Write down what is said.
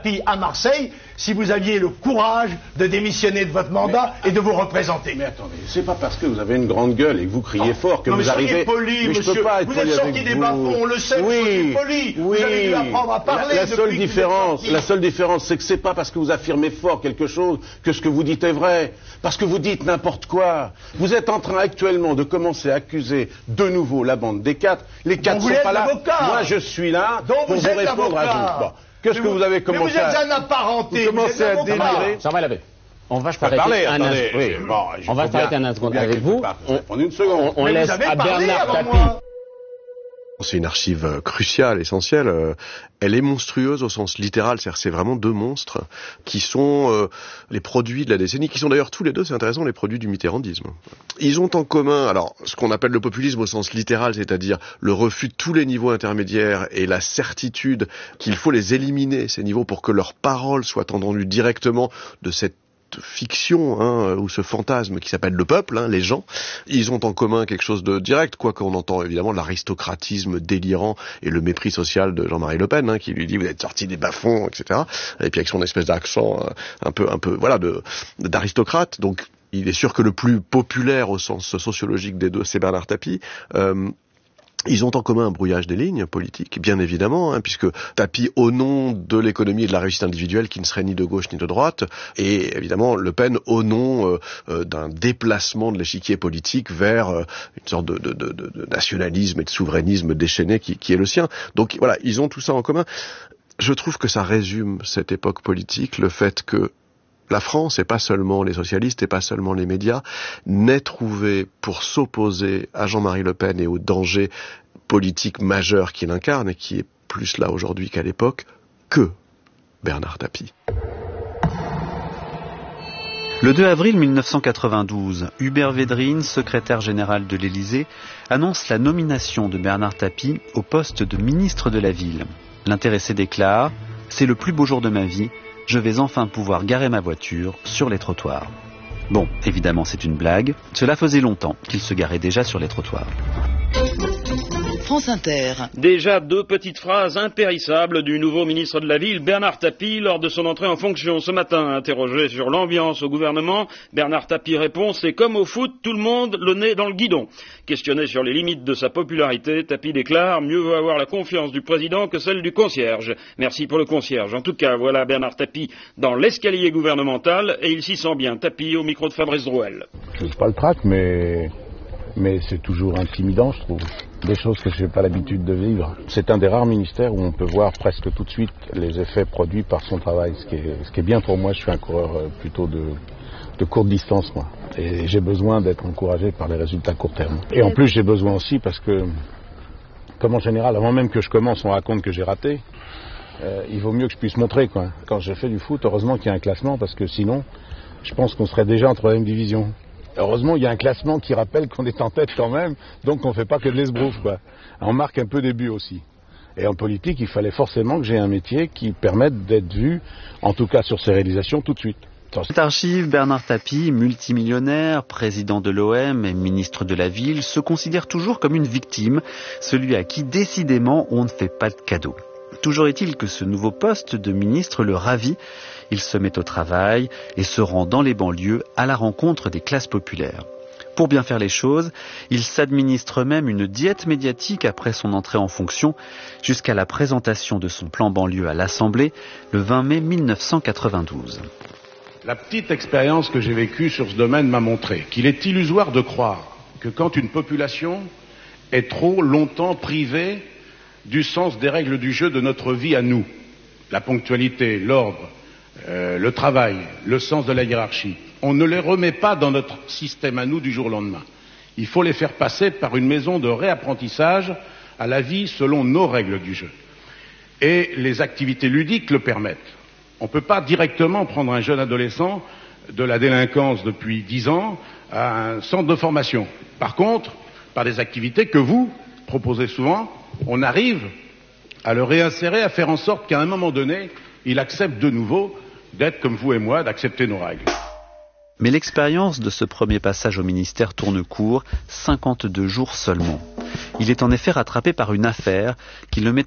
Tapie à Marseille si vous aviez le courage de démissionner de votre mandat et de vous représenter. Mais attendez, c'est pas parce que vous avez une grande gueule et que vous criez fort que vous arrivez... Poli, monsieur. Je peux pas être vous êtes sorti des bas-fonds, on le sait, oui, poli. Oui. Vous avez dû apprendre à parler. La seule différence, c'est que c'est pas parce que vous affirmez fort quelque chose que ce que vous dites est vrai. Parce que vous dites n'importe quoi. Vous êtes en train actuellement de commencer à accuser de nouveau la bande des quatre. Les quatre ne sont pas là. Avocat. Moi, je suis là pour vous répondre à vous. Bon. Qu'est-ce que vous avez commencé à... Mais vous êtes un apparenté. Vous commencez à délirer. Jean-Marie Labbé. On va s'arrêter un instant. Oui. Bon, on va s'arrêter un instant avec vous. En une seconde. On laisse à Bernard Tapie. C'est une archive cruciale, essentielle. Elle est monstrueuse au sens littéral, c'est-à-dire c'est vraiment deux monstres qui sont les produits de la décennie, qui sont d'ailleurs tous les deux, c'est intéressant, les produits du mitterrandisme. Ils ont en commun, alors, ce qu'on appelle le populisme au sens littéral, c'est-à-dire le refus de tous les niveaux intermédiaires et la certitude qu'il faut les éliminer, ces niveaux, pour que leurs paroles soient entendues directement de cette fiction ou ce fantasme qui s'appelle le peuple, les gens. Ils ont en commun quelque chose de direct, quoi qu'on entend évidemment l'aristocratisme délirant et le mépris social de Jean-Marie Le Pen, qui lui dit vous êtes sorti des bas-fonds, etc. Et puis avec son espèce d'accent un peu voilà d'aristocrate. Donc il est sûr que le plus populaire au sens sociologique des deux, c'est Bernard Tapie. Ils ont en commun un brouillage des lignes politiques, bien évidemment, puisque Tapie, au nom de l'économie et de la réussite individuelle qui ne serait ni de gauche ni de droite, et évidemment Le Pen au nom d'un déplacement de l'échiquier politique vers une sorte de nationalisme et de souverainisme déchaîné qui est le sien. Donc voilà, ils ont tout ça en commun. Je trouve que ça résume cette époque politique, le fait que la France, et pas seulement les socialistes, et pas seulement les médias, n'ait trouvé pour s'opposer à Jean-Marie Le Pen et au danger politique majeur qu'il incarne, et qui est plus là aujourd'hui qu'à l'époque, que Bernard Tapie. Le 2 avril 1992, Hubert Védrine, secrétaire général de l'Élysée, annonce la nomination de Bernard Tapie au poste de ministre de la Ville. L'intéressé déclare « C'est le plus beau jour de ma vie. Je vais enfin pouvoir garer ma voiture sur les trottoirs. » Bon, évidemment c'est une blague. Cela faisait longtemps qu'il se garait déjà sur les trottoirs. France Inter. Déjà deux petites phrases impérissables du nouveau ministre de la Ville, Bernard Tapie, lors de son entrée en fonction ce matin. Interrogé sur l'ambiance au gouvernement, Bernard Tapie répond « C'est comme au foot, tout le monde le nez dans le guidon ». Questionné sur les limites de sa popularité, Tapie déclare « Mieux vaut avoir la confiance du président que celle du concierge ». Merci pour le concierge. En tout cas, voilà Bernard Tapie dans l'escalier gouvernemental et il s'y sent bien. Tapie au micro de Fabrice Drouel. Je ne sais pas le trac, mais c'est toujours intimidant, je trouve. Des choses que je n'ai pas l'habitude de vivre. C'est un des rares ministères où on peut voir presque tout de suite les effets produits par son travail, ce qui est bien pour moi. Je suis un coureur plutôt de courte distance, moi. Et j'ai besoin d'être encouragé par les résultats court terme. Et en plus, j'ai besoin aussi parce que, comme en général, avant même que je commence, on raconte que j'ai raté. Il vaut mieux que je puisse montrer, quoi. Quand je fais du foot, heureusement qu'il y a un classement, parce que sinon, je pense qu'on serait déjà en 3e division. Heureusement, il y a un classement qui rappelle qu'on est en tête quand même, donc on ne fait pas que de l'esbrouf, quoi. On marque un peu des buts aussi. Et en politique, il fallait forcément que j'ai un métier qui permette d'être vu, en tout cas sur ses réalisations, tout de suite. Cette archive, Bernard Tapie, multimillionnaire, président de l'OM et ministre de la Ville, se considère toujours comme une victime, celui à qui décidément on ne fait pas de cadeaux. Toujours est-il que ce nouveau poste de ministre le ravit. Il se met au travail et se rend dans les banlieues à la rencontre des classes populaires. Pour bien faire les choses, il s'administre même une diète médiatique après son entrée en fonction, jusqu'à la présentation de son plan banlieue à l'Assemblée le 20 mai 1992. La petite expérience que j'ai vécue sur ce domaine m'a montré qu'il est illusoire de croire que quand une population est trop longtemps privée du sens des règles du jeu de notre vie à nous, la ponctualité, l'ordre, le travail, le sens de la hiérarchie, on ne les remet pas dans notre système à nous du jour au lendemain. Il faut les faire passer par une maison de réapprentissage à la vie selon nos règles du jeu. Et les activités ludiques le permettent. On ne peut pas directement prendre un jeune adolescent de la délinquance depuis 10 ans à un centre de formation. Par contre, par des activités que vous proposez souvent, on arrive à le réinsérer, à faire en sorte qu'à un moment donné, il accepte de nouveau d'être comme vous et moi, d'accepter nos règles. Mais l'expérience de ce premier passage au ministère tourne court, 52 jours seulement. Il est en effet rattrapé par une affaire qui le met